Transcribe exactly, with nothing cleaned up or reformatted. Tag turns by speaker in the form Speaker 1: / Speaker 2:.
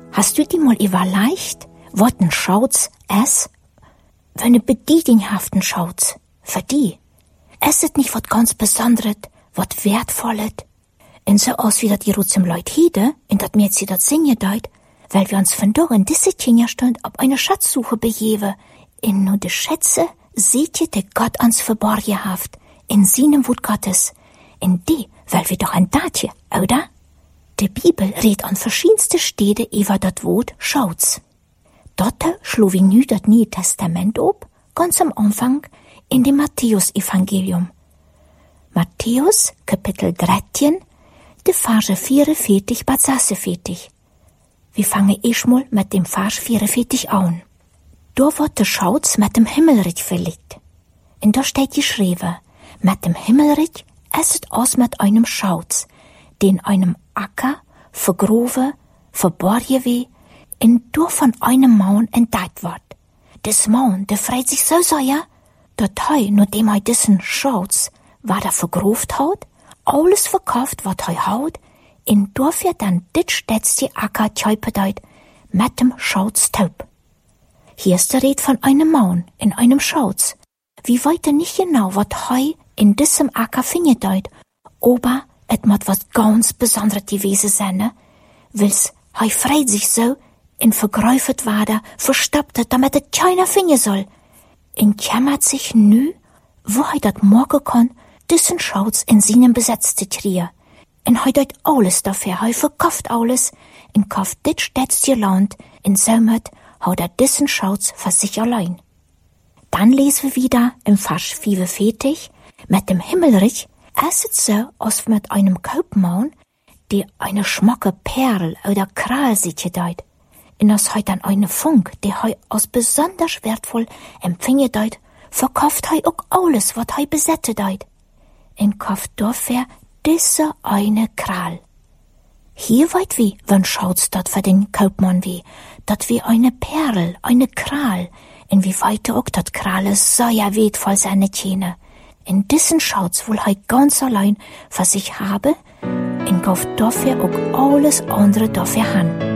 Speaker 1: Hast du die mal überlegt, was ein Schauz ist? Wenn eine bedienhaften Schauz, für die. Es ist nicht was ganz Besonderes, was Wertvolles. Und so aus wie das die Rutzem Leut hiede, in dat mir sie dat singen deut, weil wir uns von dort in diese Tingerstund auf eine Schatzsuche begeben. In nur de Schätze seht ihr, der Gott ans verborgen haft, in seinem Wut Gottes. In die, weil wir doch ein Datje, oder? Die Bibel redet an verschiedenste Städte über dat Wort Schauz. Dort schlo wie nü dat Neue Testament ob, ganz am Anfang, in dem Matthäus-Evangelium. Matthäus, Kapitel dreizehn, de Verse vierundvierzig bis sechsundvierzig. Wir fangen erstmal mit dem Vers vierundvierzig an. Da wird der Schauz mit dem Himmelreich verlegt. Und da steht geschrieben, mit dem Himmelreich ist es aus mit einem Schauz, den einem Acker vergrove, verborgen wie, und durch von einem Maun entdeckt wird. Das Maun, der freut sich so sehr, dass er, nachdem er diesen Schauz, was er vergruft hat, alles verkauft, was er hat, und dafür dann dit Städtste Acker tjöpedeit mit dem Schauztaub. Hier ist der Red von einem Maun in einem Schauz. Wir weiter nicht genau, was er in diesem Acker findet, aber et mat was ganz Besonderes gewesen sein, weil's er freut sich so, in vergräufet war, verstoppt, damit et keiner finden soll. In kämmert sich nü, wo er dat morgen kann, diesen Schauz in seinem Besitz zu kriegen. En hij deut alles dafür, hij verkauft alles, en kauft dit Städtje Land, en somit haut er diesen Schauz für sich allein. Dann lesen wir wieder im Vers vierundvierzig, mit dem Himmelreich, es ist so, als mit einem Kaufmann, der eine schmacke Perl oder Kral sieht deut. Und als hij dann eine Funk, der hij als besonders wertvoll empfinge deut, verkauft hij auch alles, was hij besette deut. En kauft dafür diese eine Kral. Hier weit wie, wenn schaut's dat für den Kaufmann wie, dat wie eine Perl, eine Kral, in wie weiter auch dat Krale sehr wertvoll seine Tjene. In diesen schaut's wohl he ganz allein für sich habe, en kauft dafür auch alles andere dafür han.